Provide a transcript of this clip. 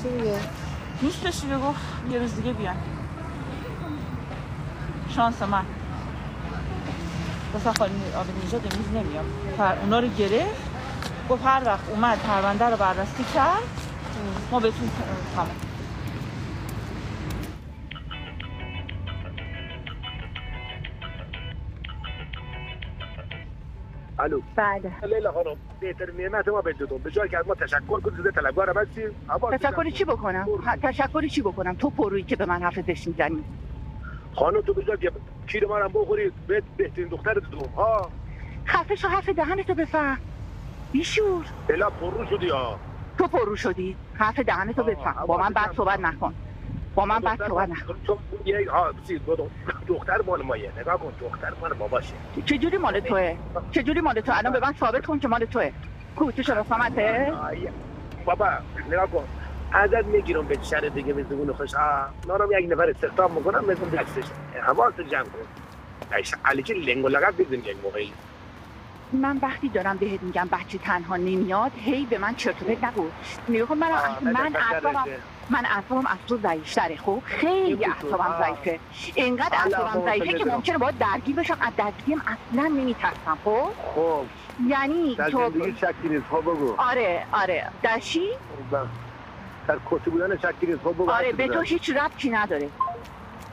چی دیگه؟ دوستش دیگه گفت یه روز دیگه بیان. شانس من مثلا خالی آب نژاد امروز نمیام. اونا رو گرفت، گفت هر وقت اومد پرونده رو بررسی کرد ما بهتون تمام. الو. بله. لیلا خانم بهترین نعمت ما بدون به جای که از ما تشکر کنید زده طلبکار هستیم. تشکر چی بکنم؟ تشکر چی بکنم؟ تو پرویی که به من حرف زشت میزنی. خانم تو به جای که کیر ما رو بخورید بهترین دختر دوم ها. خفش و حرف دهنتو بفهم. بیشور. لیلا پررو شدی ها. تو پررو شدی. حرف دهنتو بفهم. با من بد صحبت نکن. با من بد صحبت نکن. تو یک دختر مال مایه. نگاه کن دختر مال باباشه. چجوری مال توئه؟ چجوری مال تو؟ الان به من ثابت کن که مال توئه. کو تو شناسامته؟ بابا نگاه کن. ازت میگیرم به شهر دیگه به زبون خوش. نارم یک نفر استخدام میکنم مثل دستش. حواست جمع کن. ایش علی که لنگو لگد بزنی یک موقعی. من وقتی دارم بهت میگم بچه تنها نمیاد هی به من چرت و پرت نگو. نگاه کن من اعصابم از تو ضعیف‌تره. خب خیلی اعصابم ضعیفه. اینقدر اعصابم ضعیفه که ممکنه باید درگیر بشم. از درگیرم اصلا نمیترسم. خب یعنی در تو زندگی شکی نیست. خب بگو. آره در چی؟ در کسی بودن شکی نیست. خب بگو. آره به تو هیچ ربطی نداره.